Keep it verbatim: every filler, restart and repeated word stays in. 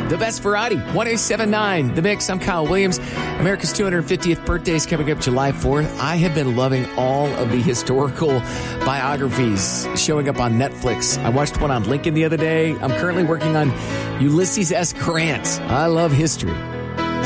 the best variety. one oh seven point nine The Mix. I'm Kyle Williams. America's two hundred fiftieth birthday is coming up July fourth. I have been loving all of the historical biographies showing up on Netflix. I watched one on Lincoln the other day. I'm currently working on Ulysses S. Grant. I love history.